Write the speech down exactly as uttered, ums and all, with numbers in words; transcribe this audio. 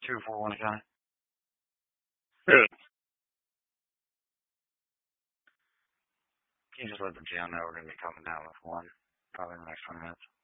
Two four one County. Good. Can you just let the jail know we're going to be coming down with one, probably in the next twenty minutes?